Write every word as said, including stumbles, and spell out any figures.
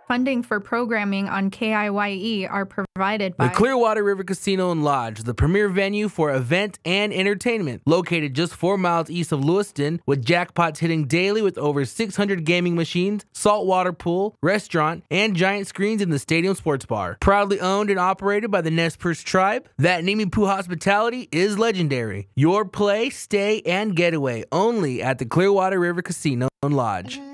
Funding for programming on K I Y E are provided by the Clearwater River Casino and Lodge, the premier venue for event and entertainment, located just four miles east of Lewiston, with jackpots hitting daily with over six hundred gaming machines, saltwater pool, restaurant, and giant screens in the stadium sports bar. Proudly owned and operated by the Nez Perce tribe, that Nimiipuu hospitality is legendary. Your play, stay, and getaway only at the Clearwater River Casino and Lodge.